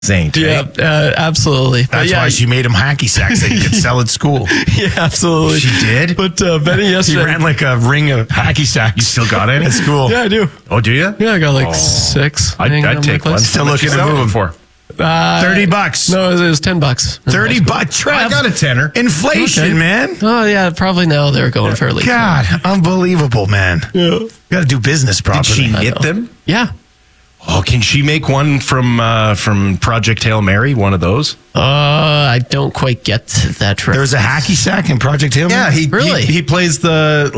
Saint. Yeah, absolutely. That's why she made him hacky sacks that he could sell at school. Yeah, absolutely. She did? But Benny He yesterday. ran like a ring of hacky sacks. You still got any? at school. Yeah, I do. Oh, do you? Yeah, I got like 6. I'd take one. Still looking to move him for. $30. No, it was $10. $30. Trev, I got a tenner. inflation, Okay. man. Oh yeah, probably now they're going fairly. God, unbelievable, man. Yeah. You got to do business Did properly. she I knit know. them? Yeah. Oh, can she make one from Project Hail Mary? One of those? I don't quite get that trick. There was a hacky sack in Project Hill. Yeah, Really? he plays the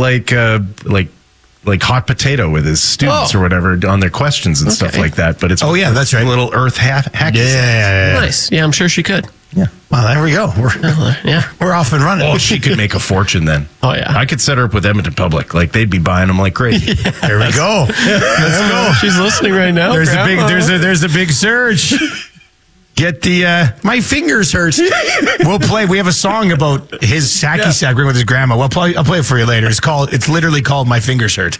like hot potato with his students Oh. or whatever on their questions and stuff Okay. like that. But it's Oh, yeah, that's right. little Earth hacky. Yeah. Nice. Yeah, I'm sure she could. Yeah. Well, there we go. Yeah. We're off and running. Oh, she could make a fortune then. Oh, yeah. I could set her up with Edmonton Public. Like they'd be buying them like crazy. There we go. Let's go. She's listening right now. There's Grandma. a big surge. Get the my fingers hurt. We'll play. We have a song about his hacky sack ring with his grandma. I'll play it for you later. It's literally called "My Fingers Hurt."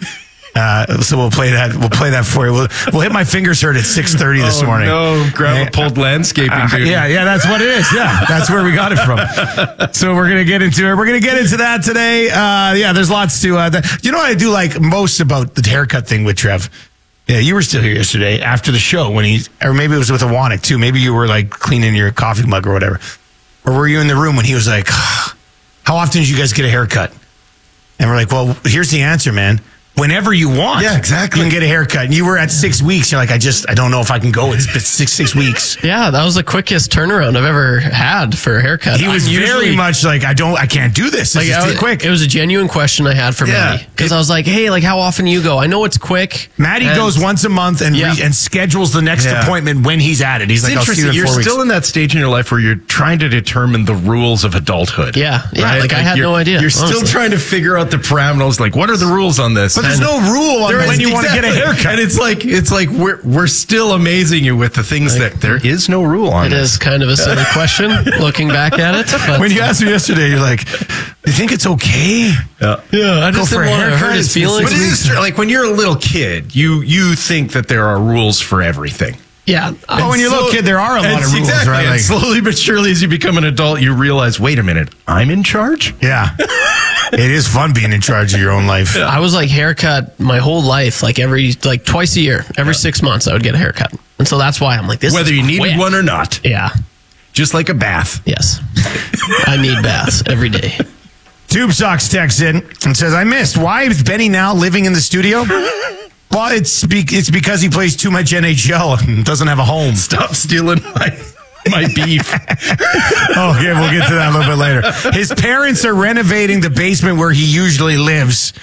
So we'll play that. We'll play that for you. We'll hit "My Fingers Hurt" at 6:30 this morning. No, Grandma pulled landscaping duty. Yeah, that's what it is. Yeah, that's where we got it from. So we're gonna get into it. We're gonna get into that today. There's lots to. You know what I do like most about the haircut thing with Trev? Yeah, you were still here yesterday after the show when or maybe it was with Awanik too. Maybe you were like cleaning your coffee mug or whatever. Or were you in the room when he was like, "How often did you guys get a haircut?" And we're like, "Well, here's the answer, man. Whenever you want, Yeah, exactly. you can get a haircut." And you were at 6 weeks. You're like, I don't know if I can go. It's been six weeks. Yeah, that was the quickest turnaround I've ever had for a haircut. He was I'm very usually- much like, I can't do this. This is too quick. It was a genuine question I had for Maddie because I was like, "Hey, like, how often you go? I know it's quick." Maddie And- goes once a month and schedules the next appointment when he's at it. He's like, I'll see you in 4 You're weeks. still in that stage in your life where you're trying to determine the rules of adulthood. Yeah. Like I had you're- no idea. You're still honestly. trying to figure out the parameters. Like, what are the rules on this? But there's no rule on when you want to get a haircut. And it's like we're still amazing you with the things that there is no rule on. It this. is kind of a silly question looking back at it. But When you asked me yesterday, you're like, you think it's okay? yeah, I just for didn't a want to haircut, hurt his it's- feelings. But it is true. Like when you're a little kid, you think that there are rules for everything. Yeah. Oh, when you're a little kid, there are a lot of rules, exactly, right? and Like, slowly but surely, as you become an adult, you realize, wait a minute, I'm in charge? yeah. It is fun being in charge of your own life. I was like haircut my whole life, like twice a year, every 6 months I would get a haircut. And so that's why I'm like, this Whether is you needed quick. one or not. Yeah. Just like a bath. Yes. I need baths every day. Tube Socks texts in and says, I missed. Why is Benny now living in the studio? Well, it's because he plays too much NHL and doesn't have a home. Stop stealing my beef. Okay, we'll get to that a little bit later. His parents are renovating the basement where he usually lives.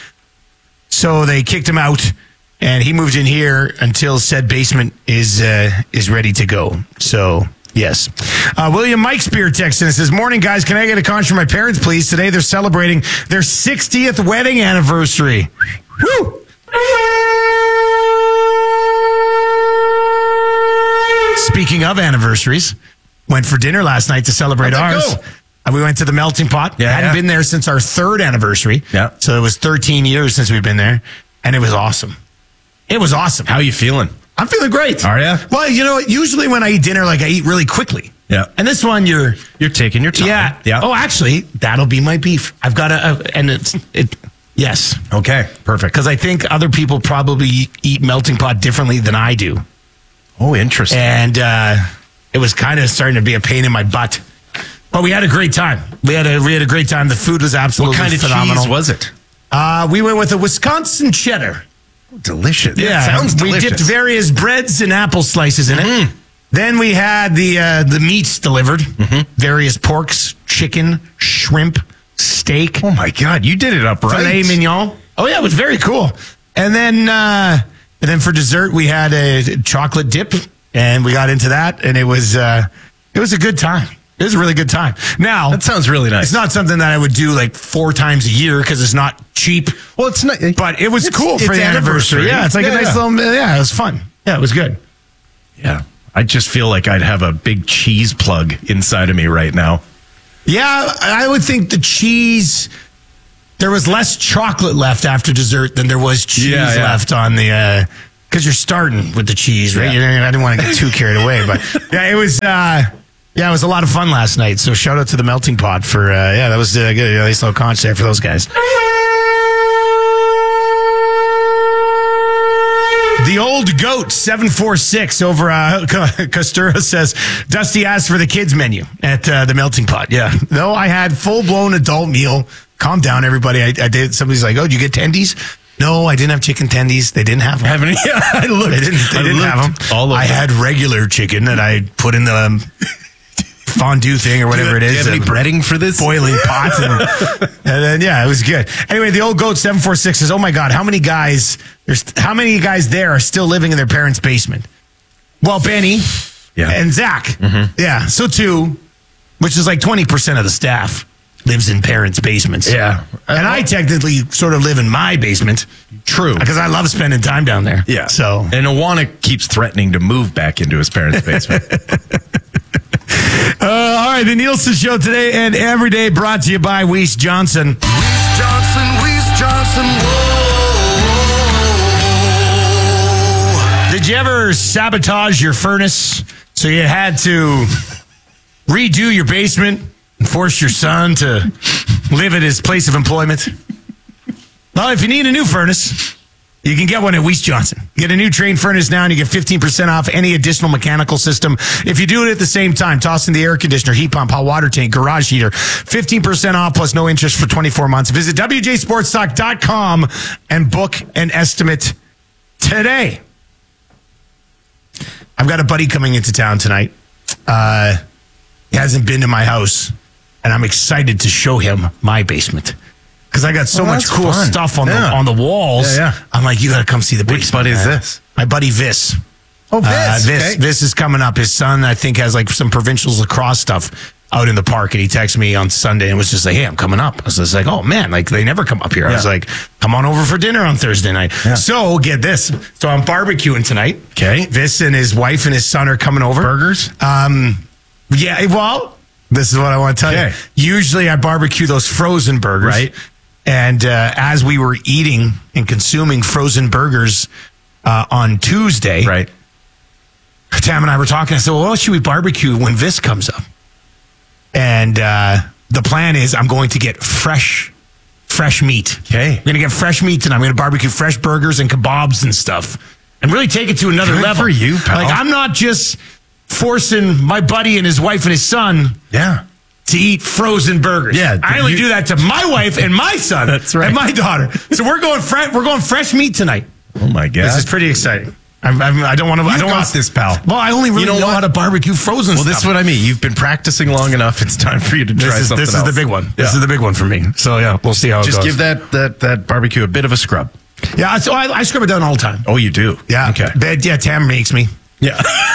So they kicked him out and he moved in here until said basement is ready to go. So, yes. William Mike Spear texts in and says, morning, guys. Can I get a conch from my parents, please? Today they're celebrating their 60th wedding anniversary. Woo! Speaking of anniversaries, went for dinner last night to celebrate How'd that ours. go? We went to the Melting Pot. Yeah, Hadn't yeah. been there since our third anniversary. Yeah. So it was 13 years since we've been there, and it was awesome. It was awesome. How you feeling? I'm feeling great. Are ya? Well, you know, usually when I eat dinner, like I eat really quickly. Yeah. And this one, you're taking your time. Yeah. Oh, actually, that'll be my beef. I've got yes. Okay. Perfect. Because I think other people probably eat Melting Pot differently than I do. Oh, interesting. And it was kind of starting to be a pain in my butt. But we had a great time. We had a great time. The food was absolutely What kind of phenomenal. cheese was it? We went with a Wisconsin cheddar. Delicious. Yeah, sounds delicious. We dipped various breads and apple slices in it. Then we had the meats delivered. Various porks, chicken, shrimp, steak. Oh my God, you did it up right. Filet mignon. Oh yeah, it was very cool. And then for dessert we had a chocolate dip, and we got into that, and it was a good time. It was a really good time. Now That sounds really nice. it's not something that I would do like 4 times a year because it's not cheap. Well, it's not. But it was cool for it's the anniversary. Yeah, it's like a nice little. Yeah, it was fun. Yeah, it was good. Yeah, I just feel like I'd have a big cheese plug inside of me right now. Yeah, I would think the cheese. There was less chocolate left after dessert than there was cheese Yeah, yeah. left on the because you're starting with the cheese, right? Yeah. I didn't want to get too carried away, but yeah, it was a lot of fun last night. So shout out to the Melting Pot for that was good. Nice little conch there for those guys. The old goat 746 over Costura says Dusty asked for the kids menu at the Melting Pot. Yeah, no, I had full blown adult meal. Calm down, everybody. I did. Somebody's like, "Oh, did you get tendies?" No, I didn't have chicken tendies. They didn't have them. Haven't yeah, I looked. They didn't have them. All of I them. had regular chicken that I put in the fondue thing or whatever it is. Do you have any breading for this? Boiling pot. And then, yeah, it was good. Anyway, the old goat 746 says, oh my God, how many guys there are still living in their parents' basement? Well, Benny and Zach. Mm-hmm. Yeah. So too, which is like 20% of the staff lives in parents' basements. Yeah. And I technically sort of live in my basement. True. Because I love spending time down there. Yeah. So. And Awana keeps threatening to move back into his parents' basement. All right, the Nielsen Show today and every day brought to you by Weiss Johnson. Weiss Johnson, whoa. Did you ever sabotage your furnace so you had to redo your basement and force your son to live at his place of employment? Well, if you need a new furnace, you can get one at Weiss Johnson. Get a new Trane furnace now and you get 15% off any additional mechanical system. If you do it at the same time, toss in the air conditioner, heat pump, hot water tank, garage heater, 15% off plus no interest for 24 months. Visit WJSportsTalk.com and book an estimate today. I've got a buddy coming into town tonight. He hasn't been to my house, and I'm excited to show him my basement. Because I got so much that's cool fun. stuff on the walls. Yeah. I'm like, you got to come see the basement. Which buddy is man. this? My buddy Vis. Oh, Vis. Vis is coming up. His son, I think, has like some provincials lacrosse stuff out in the park. And he texted me on Sunday and was just like, hey, I'm coming up. I was just like, oh, man, like they never come up here. I was like, come on over for dinner on Thursday night. Yeah. So get this. So I'm barbecuing tonight. Okay. Vis and his wife and his son are coming over. Burgers? Yeah, well, this is what I want to tell you. Usually I barbecue those frozen burgers. Right. And as we were eating and consuming frozen burgers on Tuesday, Right. Tam and I were talking. I said, well, what should we barbecue when Vis comes up? And the plan is I'm going to get fresh meat. Okay. I'm going to get fresh meat tonight. I'm going to barbecue fresh burgers and kebabs and stuff and really take it to another Good level. for you, pal. Like, I'm not just forcing my buddy and his wife and his son Yeah. to eat frozen burgers. Yeah, I only do that to my wife and my son. That's right. And my daughter. So we're going fresh meat tonight. Oh, my God. This is pretty exciting. I don't want to. I don't got want this, pal. Well, I only really know how to barbecue frozen Well, stuff. this is what I mean. You've been practicing long enough. It's time for you to try something This else. is the big one. Yeah. This is the big one for me. So yeah, we'll see how it Just goes. give that barbecue a bit of a scrub. Yeah, so I scrub it down all the time. Oh, you do? Yeah. Okay. Yeah, Tam makes me. Yeah.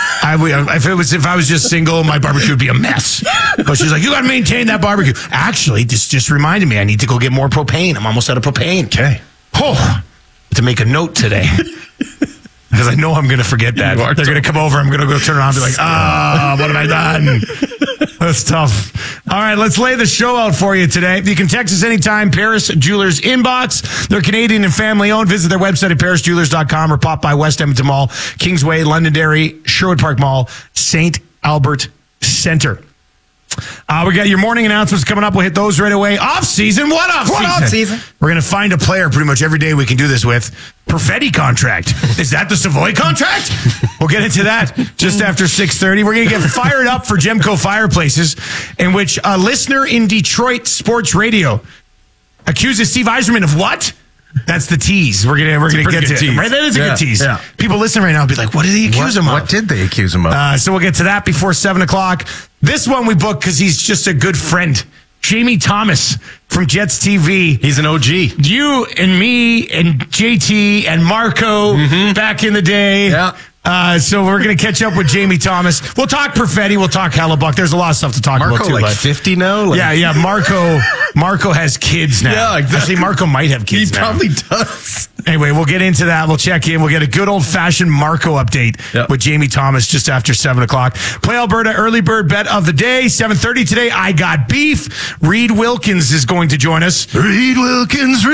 If I was just single, my barbecue would be a mess. But she's like, you got to maintain that barbecue. Actually, this just reminded me, I need to go get more propane. I'm almost out of propane. Okay. Oh, to make a note today. Because I know I'm going to forget that. They're going to come over. I'm going to go turn around and be like, what have I done? That's tough. All right, let's lay the show out for you today. You can text us anytime. Paris Jewelers Inbox. They're Canadian and family owned. Visit their website at parisjewelers.com or pop by West Edmonton Mall, Kingsway, Londonderry, Sherwood Park Mall, St. Albert Center. We got your morning announcements coming up. We'll hit those right away. Off season? What off season? What off season? We're going to find a player pretty much every day we can do this with. Perfetti contract. Is that the Savoy contract? We'll get into that just after 6:30. We're going to get fired up for Gemco Fireplaces, in which a listener in Detroit sports radio accuses Steve Yzerman of what? That's the tease. We're gonna get to it. Right? That is a good tease. Yeah. People listening right now will be like, what did he accuse him of? What did they accuse him of? So we'll get to that before 7 o'clock. This one we booked because he's just a good friend. Jamie Thomas from Jets TV. He's an OG. You and me and JT and Marco back in the day. Yeah. So we're going to catch up with Jamie Thomas. We'll talk Perfetti. We'll talk Hellebuck. There's a lot of stuff to talk Marco, about too. like bud. 50 now? Like, Yeah. Marco has kids now. Yeah, exactly. Actually, Marco might have he kids now. probably does. Anyway, we'll get into that. We'll check in. We'll get a good old-fashioned Marco update with Jamie Thomas just after 7 o'clock. Play Alberta early bird bet of the day, 7:30 today. I got beef. Reed Wilkins is going to join us. Reed Wilkins,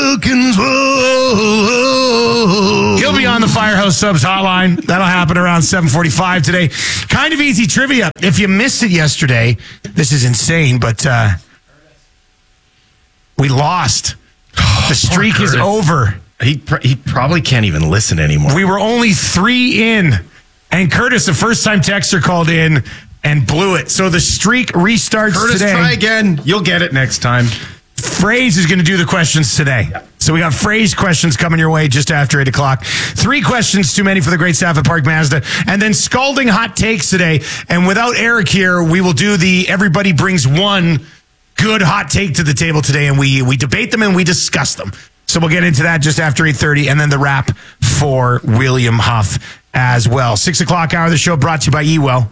whoa. He'll be on the Firehouse Subs hotline. That'll happen around 7:45 today. Kind of easy trivia. If you missed it yesterday, this is insane, but we lost. The streak is over. He probably can't even listen anymore. We were only 3 in, and Curtis, a first-time texter, called in and blew it. So the streak restarts Curtis, today. try again. You'll get it next time. Phrase is going to do the questions today. So we got phrase questions coming your way just after 8 o'clock. 3 questions too many for the great staff at Park Mazda. And then scalding hot takes today. And without Eric here, we will do the everybody brings one good hot take to the table today. And we debate them and we discuss them. So we'll get into that just after 8:30. And then the wrap for William Huff as well. 6 o'clock hour of the show brought to you by Ewell.